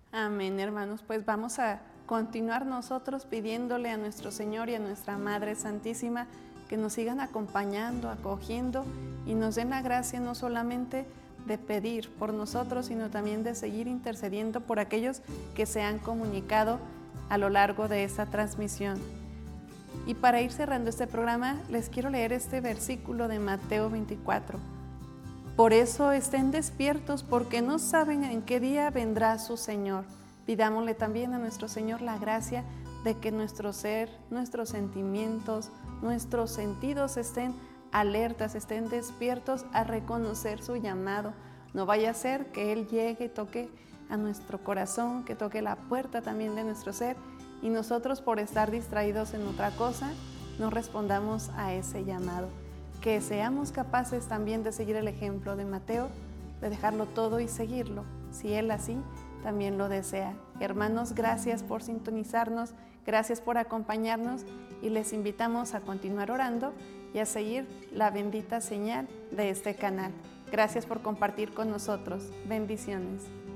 Amén, hermanos. Pues vamos a continuar nosotros pidiéndole a nuestro Señor y a nuestra Madre Santísima que nos sigan acompañando, acogiendo y nos den la gracia no solamente de pedir por nosotros, sino también de seguir intercediendo por aquellos que se han comunicado a lo largo de esta transmisión. Y para ir cerrando este programa, les quiero leer este versículo de Mateo 24. Por eso estén despiertos, porque no saben en qué día vendrá su Señor. Pidámosle también a nuestro Señor la gracia de que nuestro ser, nuestros sentimientos, nuestros sentidos estén alertas, estén despiertos a reconocer su llamado. No vaya a ser que Él llegue y toque a nuestro corazón, que toque la puerta también de nuestro ser y nosotros, por estar distraídos en otra cosa, no respondamos a ese llamado. Que seamos capaces también de seguir el ejemplo de Mateo, de dejarlo todo y seguirlo, si Él así también lo desea. Hermanos, gracias por sintonizarnos, gracias por acompañarnos y les invitamos a continuar orando y a seguir la bendita señal de este canal. Gracias por compartir con nosotros. Bendiciones.